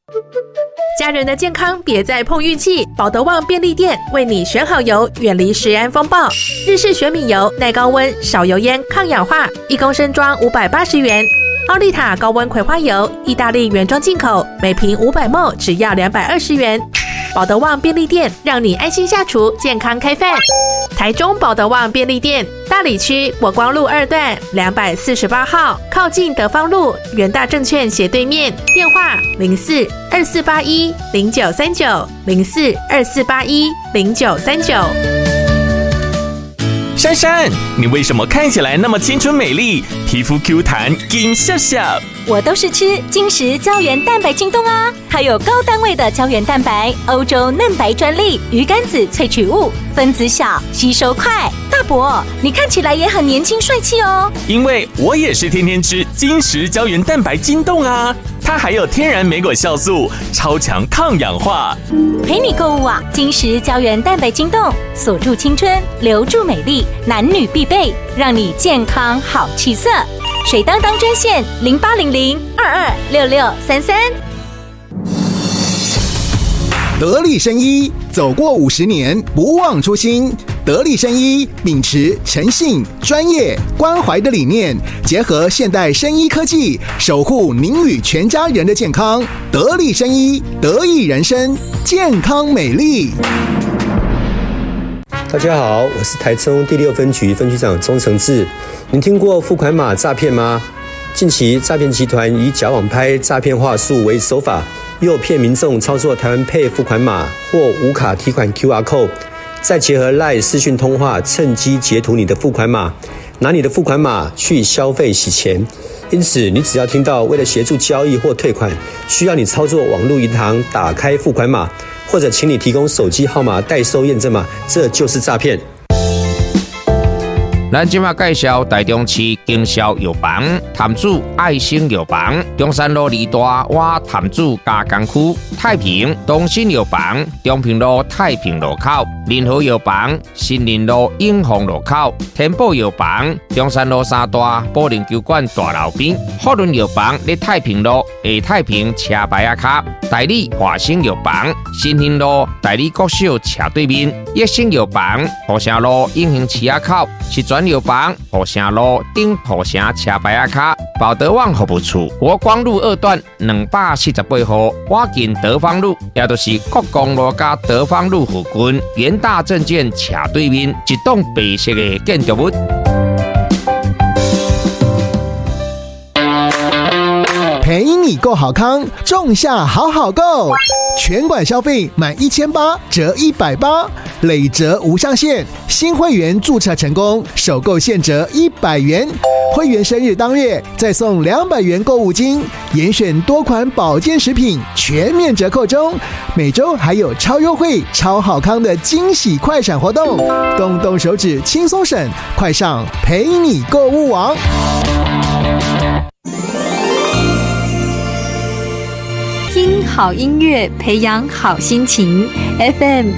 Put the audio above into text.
家人的健康别再碰运气，保德旺便利店为你选好油，远离食安风暴。日式玄米油，耐高温、少油烟、抗氧化，1公升装580元。奥利塔高温葵花油，意大利原装进口，每瓶500ml只要220元。保德旺便利店让你安心下厨，健康开饭。台中保德旺便利店，大里区国光路2段248号，靠近德芳路元大证券斜对面，电话04-2481-0939，04-2481-0939。 珊珊，你为什么看起来那么青春美丽，皮肤 Q 弹金笑笑？ 我都是吃金石胶原蛋白晶冻啊，它有高单位的胶原蛋白，欧洲嫩白专利，鱼肝子萃取物，分子小，吸收快。大伯，你看起来也很年轻帅气哦。 因为我也是天天吃金石胶原蛋白晶冻啊，它还有天然莓果酵素，超强抗氧化。 陪你购物啊，金石胶原蛋白晶冻，锁住青春，留住美丽，男女必备，让你健康好气色。水当当专线0800-226633。 得力生医，走过50年，不忘初心。得力生医秉持诚信、专业、关怀的理念，结合现代生医科技，守护您与全家人的健康。得力生医，得益人生，健康美丽。 大家好，我是台中第6分局分局长钟承志。您听过付款码诈骗吗？近期诈骗集团以假网拍、诈骗话术为手法，诱骗民众操作台湾Pay付款码或无卡提款 QR Code， 再结合 LINE 视讯通话，趁机截图你的付款码，拿你的付款码去消费洗钱。因此，你只要听到为了协助交易或退款，需要你操作网络银行打开付款码，或者请你提供手机号码代收验证码，这就是诈骗。 咱今麦介绍台中市经销药房潭子爱心药房，中山路2大洼潭子加工区，太平东新药房中平路太平路口，联合药房新林路永丰路口，天宝药房中山路3大保龄球馆大楼边，福伦药房在太平路下太平车牌仔卡，代理华兴药房新兴路代理国小斜对面，益生药房土城路永兴市仔口，是专药房土城路顶土城车牌仔卡，保德旺服务处国光路2段248号，我近德芳路，也就是国光路加德芳路附近，元大证券斜对面一栋白色的建筑物。 陪你购好康，仲夏好好购，全馆消费满1800折180，累折无上限。新会员注册成功，首购现折100元。会员生日当月再送200元购物金，严选多款保健食品全面折扣中。每周还有超优惠、超好康的惊喜快闪活动，动动手指轻松省，快上陪你购物网。 听好音乐，培养好心情。FM